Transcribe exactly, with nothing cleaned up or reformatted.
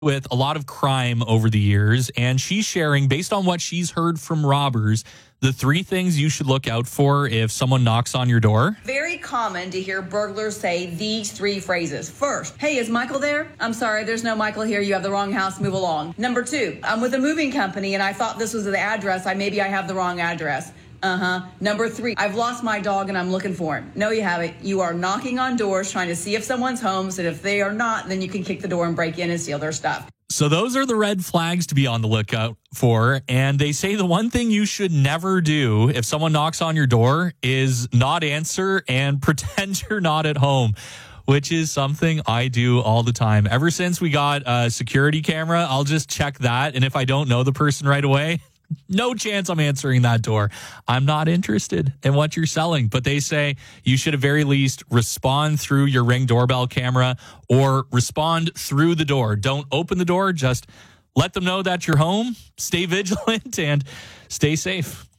with a lot of crime over the years, and she's sharing, based on what she's heard from robbers, the three things you should look out for if someone knocks on your door. Very common to hear burglars say these three phrases. First, hey, is Michael there? I'm sorry, there's no Michael here. You have the wrong house. Move along. Number two, I'm with a moving company and I thought this was the address. I maybe I have the wrong address. Uh-huh. Number three, I've lost my dog and I'm looking for him. No, you haven't. You are knocking on doors trying to see if someone's home, so if they are not, then you can kick the door and break in and steal their stuff. So those are the red flags to be on the lookout for. And they say the one thing you should never do if someone knocks on your door is not answer and pretend you're not at home, which is something I do all the time. Ever since we got a security camera, I'll just check that. And if I don't know the person right away, no chance I'm answering that door. I'm not interested in what you're selling. But they say you should at very least respond through your Ring doorbell camera or respond through the door. Don't open the door. Just let them know that you're home. Stay vigilant and stay safe.